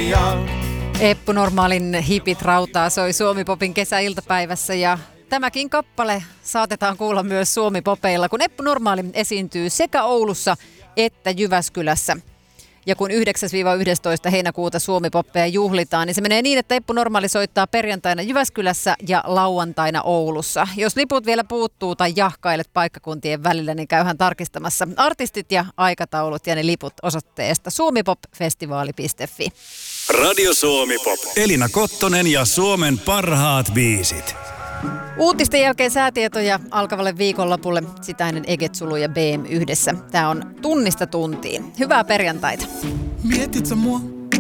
Royal. Eppu Normaalin Hipit rautaa soi Suomi-popin kesäiltapäivässä ja tämäkin kappale saatetaan kuulla myös Suomi-popeilla, kun Eppu Normaali esiintyy sekä Oulussa että Jyväskylässä. Ja kun 9-11 heinäkuuta Suomi-poppeja juhlitaan, niin se menee niin, että Eppu Normaali soittaa perjantaina Jyväskylässä ja lauantaina Oulussa. Jos liput vielä puuttuu tai jahkailet paikkakuntien välillä, niin käyhän tarkistamassa artistit ja aikataulut ja ne liput osoitteesta suomipoppfestivaali.fi. Radio Suomi Pop. Elina Kottonen ja Suomen parhaat biisit. Uutisten jälkeen säätietoja alkavalle viikonlopulle, sitä ennen Egetsulu ja BM yhdessä. Tämä on Tunnista tuntiin. Hyvää perjantaita. Mietit sä mua?